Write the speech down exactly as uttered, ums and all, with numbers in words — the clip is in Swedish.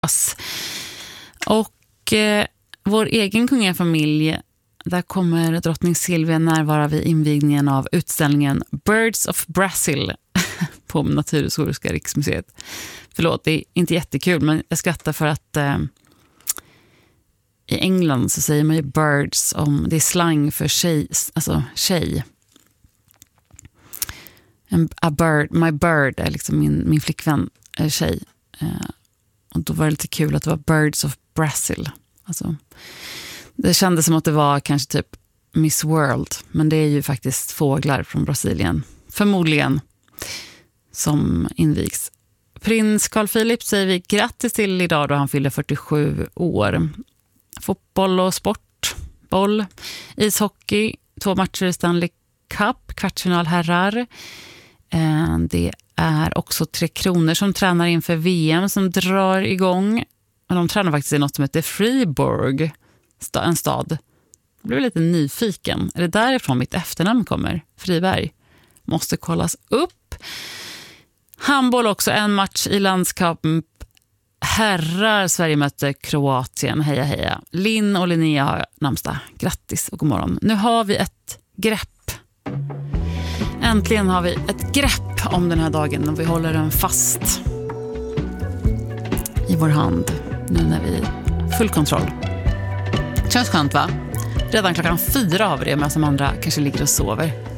Och eh, vår egen kungafamilj, där kommer drottning Silvia närvara vid invigningen av utställningen Birds of Brazil på Naturhistoriska riksmuseet. Förlåt, det är inte jättekul, men jag skrattar för att eh, i England så säger man ju birds om, det är slang för tjej, alltså tjej. En, a bird, my bird är liksom min, min flickvän, är tjej. Eh, och då var det lite kul att det var Birds of Brazil. Alltså, det kändes som att det var kanske typ Miss World, men det är ju faktiskt fåglar från Brasilien, förmodligen, som invigs. Prins Carl Philip säger vi grattis till idag då han fyller fyrtiosju år. Fotboll och sport, boll, ishockey, två matcher i Stanley Cup, kvartsfinal herrar. Det är också Tre Kronor som tränar inför V M som drar igång. Och de tränar faktiskt i något som heter Fribourg, en stad. Jag blev lite nyfiken. Är det därifrån mitt efternamn kommer? Friberg. Måste kollas upp. Handboll också, en match i landskamp. Herrar, Sverige möter Kroatien. Heja, heja. Linn och Linnea har namnsdag. Grattis och god morgon. Nu har vi ett grepp. Äntligen har vi ett grepp om den här dagen och vi håller den fast i vår hand nu när vi har full kontroll. Känns skönt, va? Redan klockan fyra har vi det, men som andra kanske ligger och sover.